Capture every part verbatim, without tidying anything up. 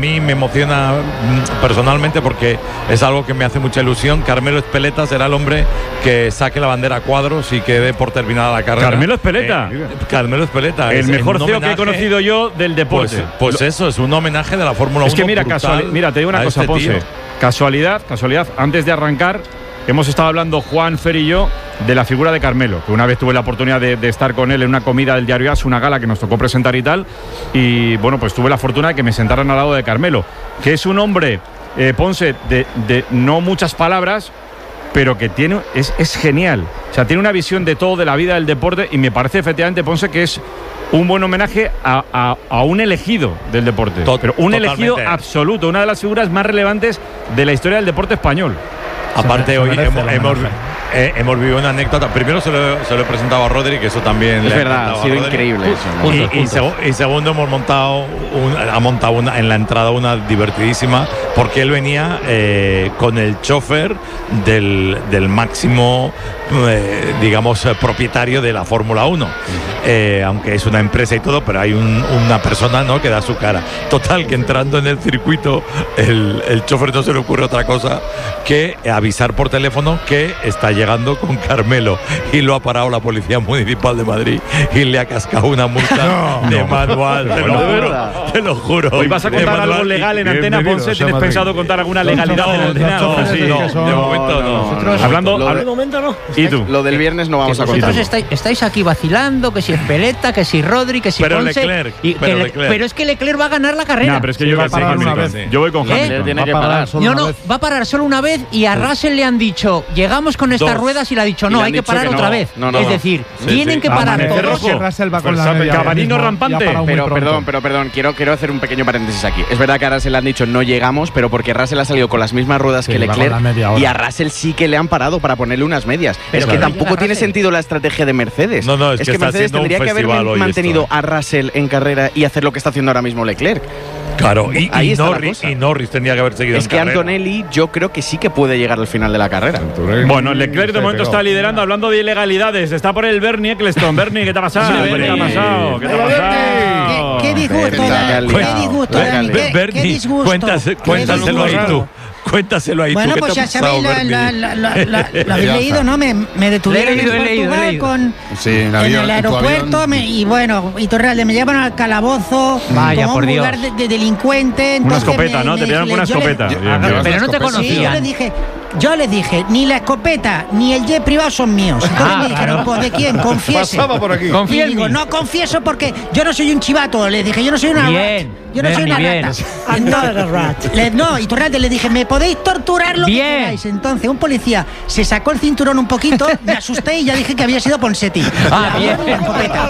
A mí me emociona personalmente porque es algo que me hace mucha ilusión. Carmelo Ezpeleta será el hombre que saque la bandera a cuadros y que dé por terminada la carrera. Carmelo Ezpeleta. Eh, Carmelo Ezpeleta. El mejor C E O que he conocido yo del deporte. Pues, pues eso, es un homenaje de la Fórmula uno. Es que mira, casual, mira, te digo una cosa, este Ponce. Tío. Casualidad, casualidad, antes de arrancar, hemos estado hablando Juan, Fer y yo de la figura de Carmelo, que una vez tuve la oportunidad de, de estar con él en una comida del Diario As, una gala que nos tocó presentar y tal, y bueno, pues tuve la fortuna de que me sentaran al lado de Carmelo, que es un hombre, eh, Ponce, de, de no muchas palabras, pero que tiene es, es genial. O sea, tiene una visión de todo, de la vida del deporte, y me parece efectivamente, Ponce, que es un buen homenaje a, a, a un elegido del deporte. Tot, pero un totalmente. elegido absoluto, una de las figuras más relevantes de la historia del deporte español. Aparte, hoy hemos, hemos, eh, hemos vivido una anécdota. Primero se lo, se lo he presentado a Rodri, que eso también es le verdad, ha sido increíble eso, ¿no? Y, y, seg y segundo, hemos montado un, ha montado una, en la entrada una divertidísima, porque él venía eh, con el chofer del, del máximo, eh, digamos, eh, propietario de la Fórmula uno. Eh, aunque es una empresa y todo, pero hay un, una persona, ¿no?, que da su cara. Total, que entrando en el circuito, el, el chofer no se le ocurre otra cosa que avisar por teléfono que está llegando con Carmelo, y lo ha parado la Policía Municipal de Madrid y le ha cascado una multa no, de no, manual. Te lo juro, te lo juro. Hoy vas a contar algo legal en Antena, Ponce. ¿Tienes pensado contar alguna legalidad no, en Antena? No, no, sí, no, de momento no. no, no. Hablando, lo de momento no. ¿Y tú? Lo del viernes no vamos a contar. Vosotros estáis, estáis aquí vacilando, que si Ezpeleta, que si Rodri, que si pero Ponce. Leclerc, y pero, que Leclerc. pero es que Leclerc va a ganar la carrera. No, pero es que yo, va a parar una vez. yo voy con ¿Eh? Hamilton. Tiene que parar. No, no, va a parar solo una vez, y a Russell le han dicho, llegamos con estas Dos. ruedas, y le ha dicho, Y no, le hay han que dicho parar que otra no. vez. No, no, es no. decir, Sí, tienen sí. que parar Amanecer todos. rojo. Russell va con la Verstappen, media Cabanino mismo, rampante. y ha parado muy Pero, pronto. perdón, pero perdón, quiero, quiero hacer un pequeño paréntesis aquí. Es verdad que a Russell le han dicho no llegamos, pero porque Russell ha salido con las mismas ruedas Sí, que va con Leclerc, la media hora. y a Russell sí que le han parado para ponerle unas medias. Pero es que claro. tampoco tiene sentido la estrategia de Mercedes. No, no, es es que que está Mercedes haciendo un tendría que haber festival hoy mantenido esto. a Russell en carrera y hacer lo que está haciendo ahora mismo Leclerc. Claro, y, Ahí y, está la Norris, cosa. y Norris tendría que haber seguido Es en que carrera. Antonelli yo creo que sí que puede llegar al final de la carrera. Bueno, Leclerc de momento está liderando, hablando de ilegalidades. Está por el Bernie Eccleston. Bernie, ¿qué te ha pasado? Sí, ¿Qué te ha Bernie. pasado? ¿Qué te ha pasado? Qué, qué disgusto, Bernie, Dani, qué qué disgusto, Dani, qué, qué Bernie, disgusto. cuéntase- qué cuéntaselo ahí disgusto. tú. Cuéntaselo ahí Bueno, tú. pues ¿Qué te ya ha pasado, sabéis, la, Bernie? la, la, la, la- lo habéis leído, ¿no? Me, me detuvieron Le he leído, en he leído, he Portugal leído. con, Sí, en en avión, el en tu aeropuerto, avión. me- y bueno, y Torrealde me llevan al calabozo Vaya, como por un Dios. lugar de, de delincuente. Una Entonces escopeta, me- ¿no? Te me- pillaron con una yo le- escopeta. yo- Bien, Ah, bien. Pero no te escopeta. Sí, yo conocían. le dije, yo les dije, ni la escopeta ni el jet privado son míos. Entonces Ah, me dijeron, claro. pues ¿de quién? Confiese. Pasaba por aquí. Confía Y en digo, mí. no confieso porque yo no soy un chivato. Les dije, yo no soy una Bien, Yo no soy Bernie, una bien. rata. Entonces, le- no, y Torralde le dije, me podéis torturar lo Bien. que queráis. Entonces, un policía se sacó el cinturón un poquito, me asusté y ya dije que había sido Ponseti. Ah, bien. La escopeta.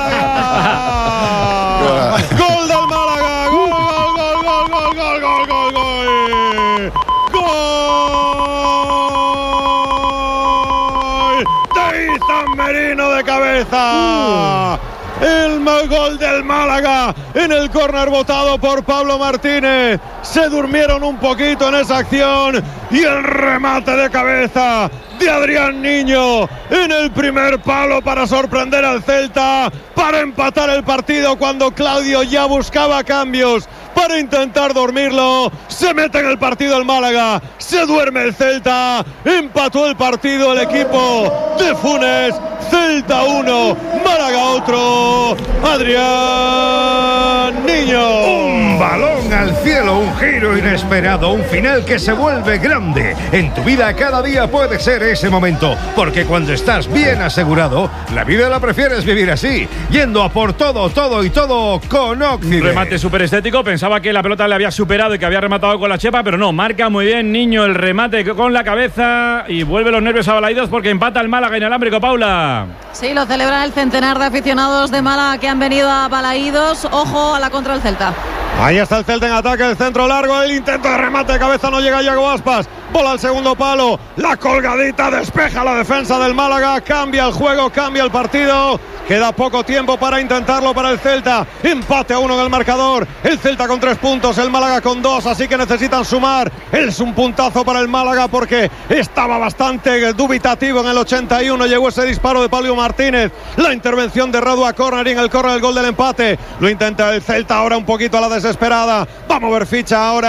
¡Gol del Málaga! ¡Gol, gol, gol, gol, gol, gol, gol, gol! ¡Gol! ¡De Izan Merino de cabeza! El mal gol del Málaga en el córner botado por Pablo Martínez. Se durmieron un poquito en esa acción y el remate de cabeza de Adrián Niño en el primer palo para sorprender al Celta, para empatar el partido cuando Claudio ya buscaba cambios para intentar dormirlo. Se mete en el partido el Málaga, se duerme el Celta, empató el partido el equipo de Funes. Celta uno, Málaga otro. Adrián Niño. Un balón al cielo, un giro inesperado, un final que se vuelve grande. En tu vida cada día puede ser ese momento, porque cuando estás bien asegurado, la vida la prefieres vivir así, yendo a por todo, todo y todo con Occident. Remate súper estético. Pensaba que la pelota le había superado y que había rematado con la chepa, pero no, marca muy bien Niño el remate con la cabeza y vuelve los nervios a Balaidos porque empata el Málaga inalámbrico. Paula. Sí, lo celebran el centenar de aficionados de Málaga que han venido a Balaídos. Ojo a la contra del Celta. Ahí está el Celta en ataque, el centro largo, el intento de remate de cabeza, no llega Iago Aspas, bola al segundo palo, la colgadita despeja la defensa del Málaga, cambia el juego, cambia el partido, Queda poco tiempo para intentarlo para el Celta. Empate a uno en el marcador. El Celta con tres puntos, el Málaga con dos, así que necesitan sumar. Es un puntazo para el Málaga porque estaba bastante dubitativo en el ochenta y uno. Llegó ese disparo de Pablo Martínez. La intervención de Radu a córner y en el córner el gol del empate. Lo intenta el Celta ahora un poquito a la desesperada. Vamos a ver ficha ahora.